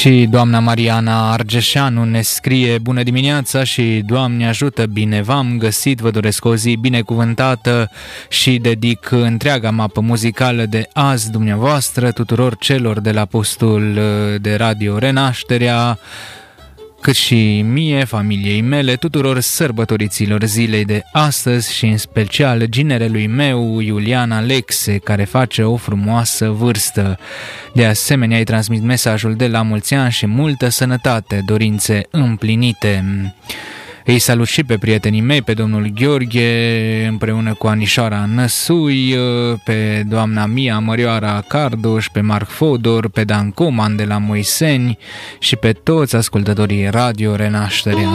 Și doamna Mariana Argeșanu ne scrie: bună dimineața și Doamne ajută, bine v-am găsit, vă doresc o zi binecuvântată și dedic întreaga mapă muzicală de azi dumneavoastră, tuturor celor de la postul de Radio Renașterea, cât și mie, familiei mele, tuturor sărbătoriților zilei de astăzi și în special ginerelui meu, Iulian Alexe, care face o frumoasă vârstă. De asemenea, îi transmit mesajul de la mulți ani și multă sănătate, dorințe împlinite. Îi salut și pe prietenii mei, pe domnul Gheorghe, împreună cu Anișoara Năsui, pe doamna Mia Mărioara Cardoș, pe Marc Fodor, pe Dan Coman de la Moiseni și pe toți ascultătorii Radio Renașterea.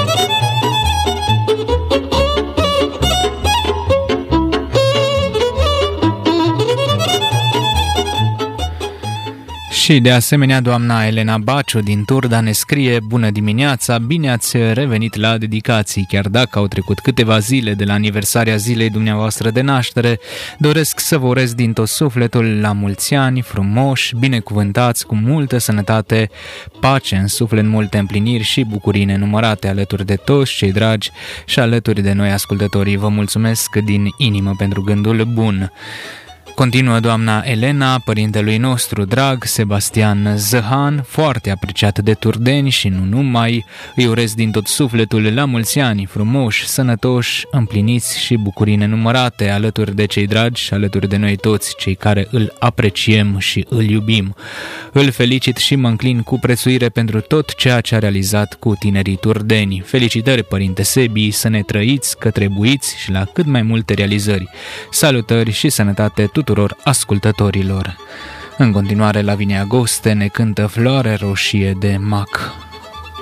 Și de asemenea doamna Elena Baciu din Turda ne scrie: bună dimineața, bine ați revenit la dedicații. Chiar dacă au trecut câteva zile de la aniversarea zilei dumneavoastră de naștere, doresc să vă urez din tot sufletul la mulți ani frumoși, binecuvântați, cu multă sănătate, pace în suflet, multe împliniri și bucurii nenumărate alături de toți cei dragi și alături de noi ascultătorii. Vă mulțumesc din inimă pentru gândul bun. Continuă doamna Elena: părintelui nostru drag, Sebastian Zăhan, foarte apreciat de turdeni și nu numai, îi urez din tot sufletul la mulți ani frumoși, sănătoși, împliniți și bucurii nenumărate alături de cei dragi și alături de noi toți cei care îl apreciem și îl iubim. Îl felicit și mă înclin cu prețuire pentru tot ceea ce a realizat cu tinerii turdeni. Felicitări, părinte Sebi, să ne trăiți, că trebuiți și la cât mai multe realizări. Salutări și sănătate tuturor ascultătorilor. În continuare, Lavinia Goste ne cântă Floare roșie de mac.